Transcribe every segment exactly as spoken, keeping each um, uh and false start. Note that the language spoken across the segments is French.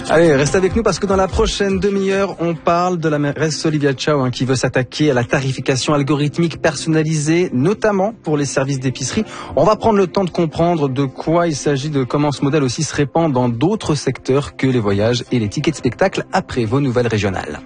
Allez, restez avec nous parce que dans la prochaine demi-heure, on parle de la mairesse Olivia Chow hein, qui veut s'attaquer à la tarification algorithmique personnalisée, notamment pour les services d'épicerie. On va prendre le temps de comprendre de quoi il s'agit, de comment ce modèle aussi se répand dans d'autres secteurs que les voyages et les tickets de spectacle après vos nouvelles régionales.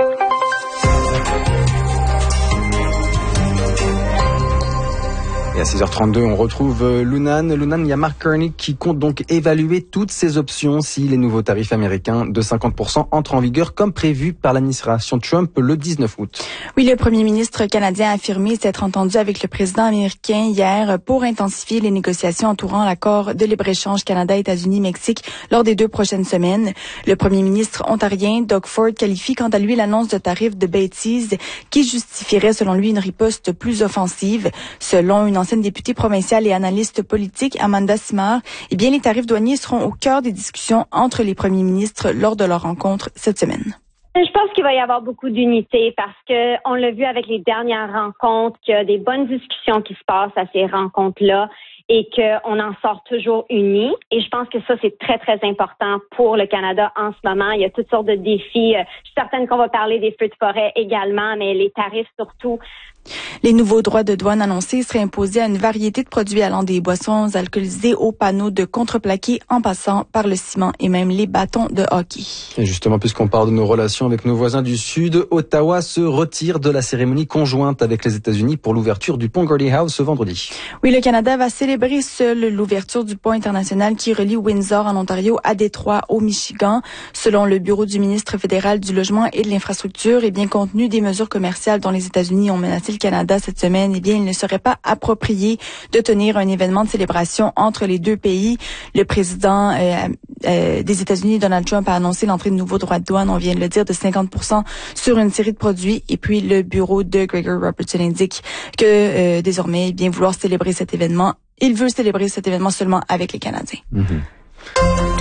Et à six heures trente-deux, on retrouve Lunan. Lunan, il y a Mark Carney qui compte donc évaluer toutes ses options si les nouveaux tarifs américains de cinquante pour cent entrent en vigueur comme prévu par l'administration Trump le dix-neuf août. Oui, le premier ministre canadien a affirmé s'être entendu avec le président américain hier pour intensifier les négociations entourant l'accord de libre-échange Canada-États-Unis-Mexique lors des deux prochaines semaines. Le premier ministre ontarien, Doug Ford, qualifie quant à lui l'annonce de tarifs de bêtises qui justifierait selon lui une riposte plus offensive. Selon une ancienne députée provinciale et analyste politique, Amanda Simard, eh bien, les tarifs douaniers seront au cœur des discussions entre les premiers ministres lors de leur rencontre cette semaine. Je pense qu'il va y avoir beaucoup d'unité parce que on l'a vu avec les dernières rencontres, qu'il y a des bonnes discussions qui se passent à ces rencontres-là et qu'on en sort toujours unis. Et je pense que ça, c'est très, très important pour le Canada en ce moment. Il y a toutes sortes de défis. Je suis certaine qu'on va parler des feux de forêt également, mais les tarifs surtout. Les nouveaux droits de douane annoncés seraient imposés à une variété de produits allant des boissons alcoolisées aux panneaux de contreplaqué en passant par le ciment et même les bâtons de hockey. Et justement, puisqu'on parle de nos relations avec nos voisins du Sud, Ottawa se retire de la cérémonie conjointe avec les États-Unis pour l'ouverture du pont Gordie Howe ce vendredi. Oui, le Canada va célébrer seul l'ouverture du pont international qui relie Windsor en Ontario à Détroit au Michigan. Selon le bureau du ministre fédéral du Logement et de l'Infrastructure, et bien compte tenu des mesures commerciales dont les États-Unis ont menacé le Canada cette semaine, eh bien, il ne serait pas approprié de tenir un événement de célébration entre les deux pays. Le président euh, euh, des États-Unis, Donald Trump, a annoncé l'entrée de nouveaux droits de douane, on vient de le dire, de cinquante pour cent sur une série de produits. Et puis, le bureau de Gregor Robertson indique que euh, désormais, eh bien, vouloir célébrer cet événement, il veut célébrer cet événement seulement avec les Canadiens. Mm-hmm.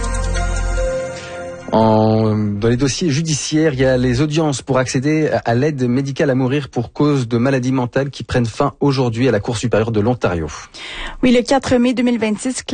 En, dans les dossiers judiciaires, il y a les audiences pour accéder à l'aide médicale à mourir pour cause de maladie mentale qui prennent fin aujourd'hui à la Cour supérieure de l'Ontario. Oui, le quatre mai deux mille vingt-six,